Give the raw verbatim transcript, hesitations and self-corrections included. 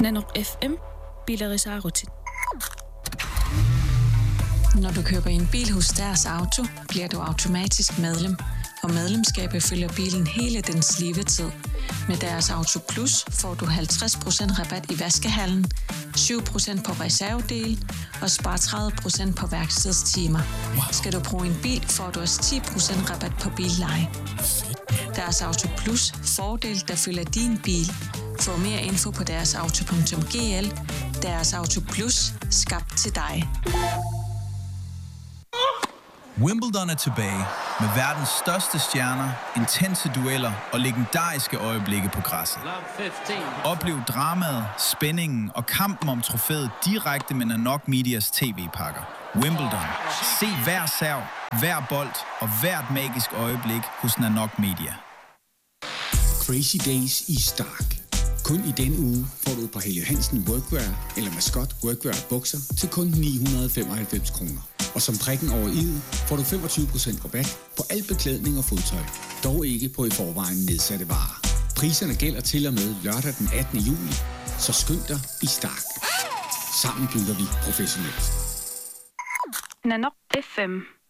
Nanook F M, Billeri Sarutin. Når du køber en bil hos Deres Auto, bliver du automatisk medlem, og medlemskabet følger bilen hele dens levetid. Med Deres Auto Plus får du halvtreds procent rabat i vaskehallen, syv procent på reservedel og spar tredive procent på værkstedstimer. Wow. Skal du bruge en bil, får du også ti procent rabat på billeje. Deres Auto Plus, fordel der følger din bil. Få mere info på deres auto punktum g l. Deres Auto Plus, skabt til dig. Wimbledon er tilbage med verdens største stjerner, intense dueller og legendariske øjeblikke på græsset. Oplev dramaet, spændingen og kampen om trofæet direkte med Nanook Medias tv-pakker. Wimbledon. Se hver serv, hver bold og hvert magisk øjeblik hos Nanook Media. Crazy Days i Stark. Kun i denne uge får du et par Helge Hansen Workwear eller Mascot Workwear bukser til kun ni hundrede femoghalvfems kroner. Og som prikken over i'et får du femogtyve procent rabat på al beklædning og fodtøj. Dog ikke på i forvejen nedsatte varer. Priserne gælder til og med lørdag den attende juli, så skynd dig i Stark. Sammen bygger vi professionelt. Nanook F M,